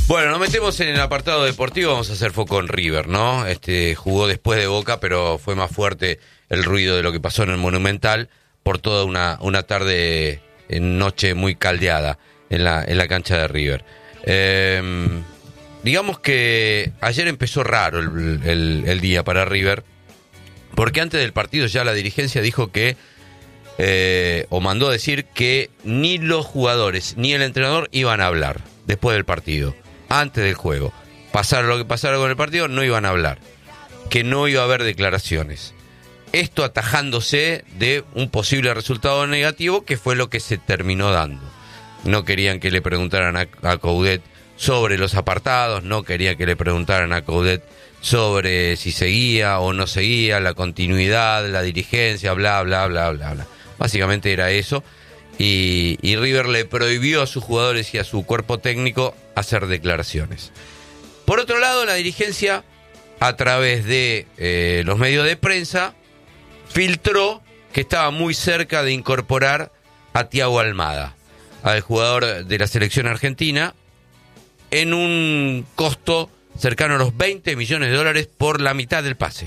Bueno, nos metemos en el apartado deportivo, vamos a hacer foco en River, ¿no? Jugó después de Boca, pero fue más fuerte el ruido de lo que pasó en el Monumental por toda una tarde, noche muy caldeada en la cancha de River. Digamos que ayer empezó raro el día para River, porque antes del partido ya la dirigencia dijo que, o mandó a decir que ni los jugadores ni el entrenador iban a hablar después del partido. Antes del juego, pasara lo que pasara con el partido, no iban a hablar, que no iba a haber declaraciones. Esto atajándose de un posible resultado negativo, que fue lo que se terminó dando. No querían que le preguntaran a Coudet sobre los apartados, no querían que le preguntaran a Coudet sobre si seguía o no seguía, la continuidad, la dirigencia, bla, bla, bla, bla, bla. Básicamente era eso. Y River le prohibió a sus jugadores y a su cuerpo técnico hacer declaraciones. Por otro lado, la dirigencia, a través de los medios de prensa, filtró que estaba muy cerca de incorporar a Thiago Almada, al jugador de la selección argentina, en un costo cercano a los $20 millones por la mitad del pase.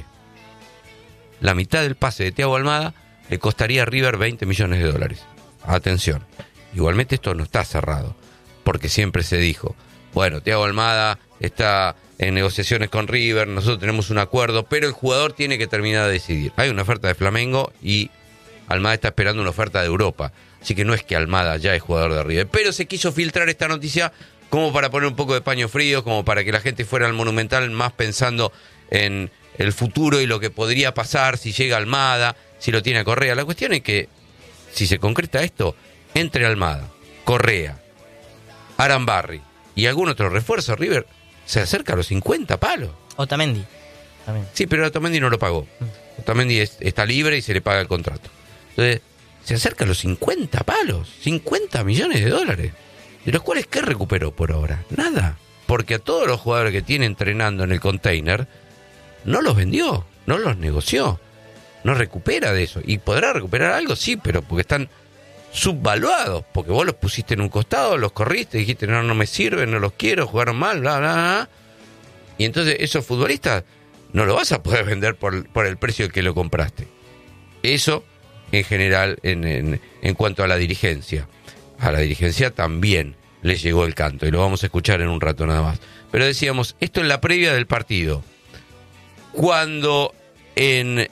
La mitad del pase de Thiago Almada le costaría a River $20 millones. Atención, igualmente esto no está cerrado, porque siempre se dijo, bueno, Thiago Almada está en negociaciones con River, nosotros tenemos un acuerdo, pero el jugador tiene que terminar de decidir. Hay una oferta de Flamengo y Almada está esperando una oferta de Europa, así que no es que Almada ya es jugador de River, pero se quiso filtrar esta noticia como para poner un poco de paño frío, como para que la gente fuera al Monumental más pensando en el futuro y lo que podría pasar si llega Almada, si lo tiene a Correa. La cuestión es que si se concreta esto, entre Almada, Correa, Arambarri y algún otro refuerzo, River se acerca a los 50 palos. Otamendi también. Sí, pero Otamendi no lo pagó. Otamendi está libre y se le paga el contrato. Entonces, se acerca a los 50 palos, $50 millones, de los cuales, ¿qué recuperó por ahora? Nada, porque a todos los jugadores que tiene entrenando en el container, no los vendió, no los negoció. No recupera de eso. ¿Y podrá recuperar algo? Sí, pero porque están subvaluados. Porque vos los pusiste en un costado, los corriste, dijiste, no me sirven, no los quiero, jugaron mal, bla, bla, bla. Y entonces esos futbolistas no lo vas a poder vender por el precio que lo compraste. Eso, en general, en cuanto a la dirigencia. A la dirigencia también le llegó el canto. Y lo vamos a escuchar en un rato nada más. Pero decíamos, esto en la previa del partido. Cuando en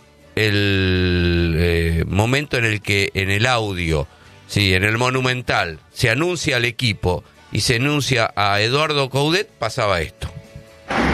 el momento en el que en el audio, sí, en el Monumental, se anuncia al equipo y se anuncia a Eduardo Coudet, pasaba esto.